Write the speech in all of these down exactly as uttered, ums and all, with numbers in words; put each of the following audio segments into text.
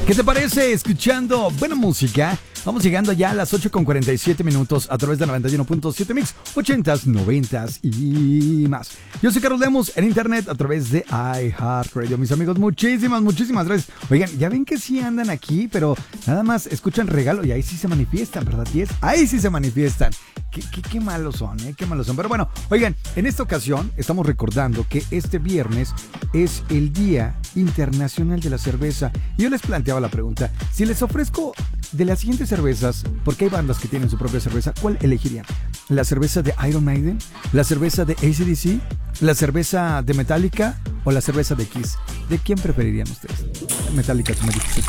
¿Qué te parece escuchando buena música? Vamos llegando ya a las ocho con cuarenta y siete minutos a través de noventa y uno punto siete Mix, ochentas, noventas y más. Yo soy Carlos Lemus en internet a través de iHeartRadio. Mis amigos, muchísimas, muchísimas gracias. Oigan, ya ven que sí andan aquí, pero nada más escuchan regalo y ahí sí se manifiestan, ¿verdad? Y es, ahí sí se manifiestan. Qué, qué, qué malos son, ¿eh? Qué malos son. Pero bueno, oigan, en esta ocasión estamos recordando que este viernes es el Día Internacional de la Cerveza. Y yo les planteaba la pregunta, si les ofrezco de las siguientes cervezas, porque hay bandas que tienen su propia cerveza, ¿cuál elegirían? ¿La cerveza de Iron Maiden? ¿La cerveza de A C D C? ¿La cerveza de Metallica? ¿O la cerveza de Kiss? ¿De quién preferirían ustedes? Metallica, tú me dijiste.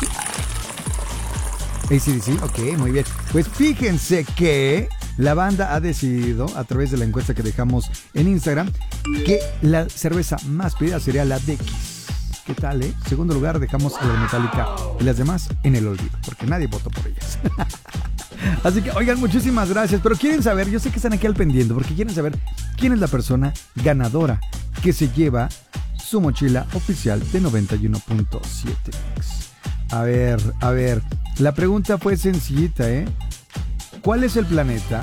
A C D C, ok, muy bien. Pues fíjense que la banda ha decidido, a través de la encuesta que dejamos en Instagram, que la cerveza más pedida sería la de Kiss. ¿Qué tal, eh? Segundo lugar, dejamos a la Metallica y las demás en el olvido, porque nadie votó por ellas. Así que, oigan, muchísimas gracias. Pero quieren saber, yo sé que están aquí al pendiente, porque quieren saber quién es la persona ganadora que se lleva su mochila oficial de noventa y uno punto siete Mix. A ver, a ver, la pregunta fue sencillita, ¿eh? ¿Cuál es el planeta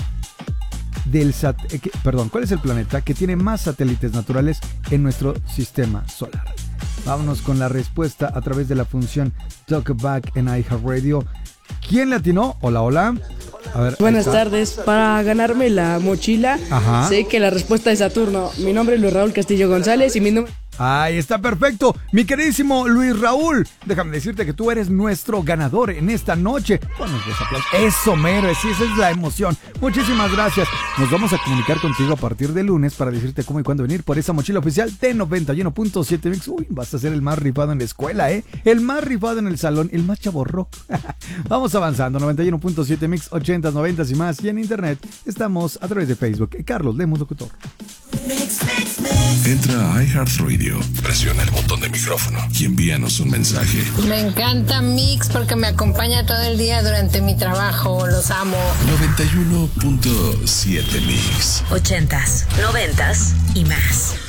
del sat- eh, que, perdón, ¿cuál es el planeta que tiene más satélites naturales en nuestro sistema solar? Vámonos con la respuesta a través de la función Talkback en iHeartRadio. ¿Quién le atinó? Hola, hola. A ver, buenas tardes. Para ganarme la mochila, ajá, sé que la respuesta es Saturno. Mi nombre es Luis Raúl Castillo González y mi número... Ahí está, perfecto. Mi queridísimo Luis Raúl, déjame decirte que tú eres nuestro ganador en esta noche. Buenos aplausos. Eso, mero, sí, esa es la emoción. Muchísimas gracias. Nos vamos a comunicar contigo a partir de lunes para decirte cómo y cuándo venir por esa mochila oficial de noventa y uno punto siete Mix. Uy, vas a ser el más rifado en la escuela, ¿eh? El más rifado en el salón, el más chavorroco. Vamos avanzando, noventa y uno punto siete Mix, ochentas, noventas y más. Y en internet estamos a través de Facebook. Carlos Lemus, locutor. Entra a iHeartRadio, presiona el botón de micrófono y envíanos un mensaje. Me encanta Mix porque me acompaña todo el día durante mi trabajo. Los amo. noventa y uno punto siete Mix. Ochentas, noventas y más.